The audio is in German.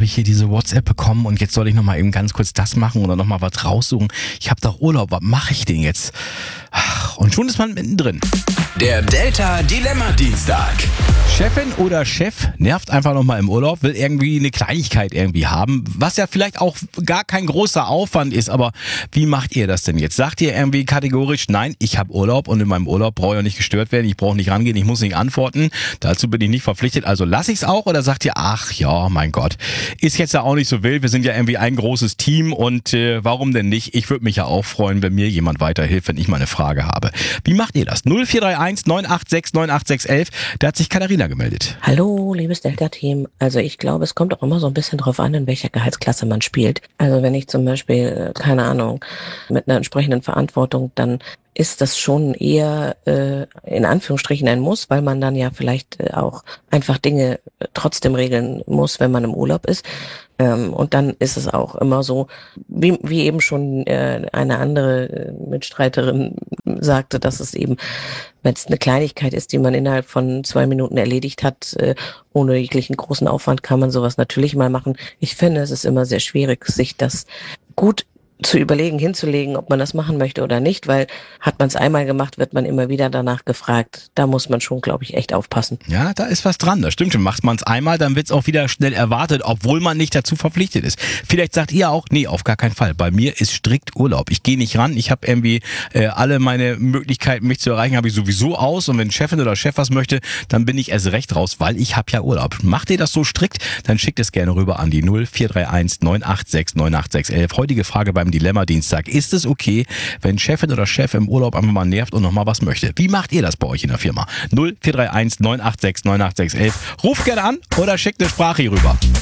habe ich hier diese WhatsApp bekommen und jetzt soll ich nochmal eben ganz kurz das machen oder nochmal was raussuchen. Ich habe doch Urlaub, was mache ich denn jetzt? Ach, und schon ist man mittendrin. Der Delta Dilemma Dienstag. Chefin oder Chef nervt einfach nochmal im Urlaub, will irgendwie eine Kleinigkeit irgendwie haben, was ja vielleicht auch gar kein großer Aufwand ist, aber wie macht ihr das denn jetzt? Sagt ihr irgendwie kategorisch, nein, ich habe Urlaub und in meinem Urlaub brauche ich auch nicht gestört werden, ich brauche nicht rangehen, ich muss nicht antworten, dazu bin ich nicht verpflichtet, also lasse ich es auch, oder sagt ihr, ach ja, mein Gott, ist jetzt ja auch nicht so wild, wir sind ja irgendwie ein großes Team und warum denn nicht? Ich würde mich ja auch freuen, wenn mir jemand weiterhilft, wenn ich mal eine Frage habe. Wie macht ihr das? 0431 986 98611, da hat sich Katharina gemeldet. Hallo, liebes Delta-Team. Also ich glaube, es kommt auch immer so ein bisschen drauf an, in welcher Gehaltsklasse man spielt. Also wenn ich zum Beispiel, keine Ahnung, mit einer entsprechenden Verantwortung, dann ist das schon eher in Anführungsstrichen ein Muss, weil man dann ja vielleicht auch einfach Dinge trotzdem regeln muss, wenn man im Urlaub ist. Und dann ist es auch immer so, wie eben schon eine andere Mitstreiterin sagte, dass es eben, wenn es eine Kleinigkeit ist, die man innerhalb von 2 Minuten erledigt hat, ohne jeglichen großen Aufwand, kann man sowas natürlich mal machen. Ich finde, es ist immer sehr schwierig, sich das gut zu überlegen, hinzulegen, ob man das machen möchte oder nicht, weil hat man es einmal gemacht, wird man immer wieder danach gefragt. Da muss man schon, glaube ich, echt aufpassen. Ja, da ist was dran, das stimmt schon. Macht man es einmal, dann wird es auch wieder schnell erwartet, obwohl man nicht dazu verpflichtet ist. Vielleicht sagt ihr auch, nee, auf gar keinen Fall. Bei mir ist strikt Urlaub. Ich gehe nicht ran, ich habe irgendwie alle meine Möglichkeiten, mich zu erreichen, habe ich sowieso aus. Und wenn Chefin oder Chef was möchte, dann bin ich erst recht raus, weil ich habe ja Urlaub. Macht ihr das so strikt, dann schickt es gerne rüber an die 0431 986 98611. Heutige Frage beim Dilemma-Dienstag. Ist es okay, wenn Chefin oder Chef im Urlaub einfach mal nervt und nochmal was möchte? Wie macht ihr das bei euch in der Firma? 0431 986 98611. Ruft gerne an oder schickt eine Sprache hier rüber.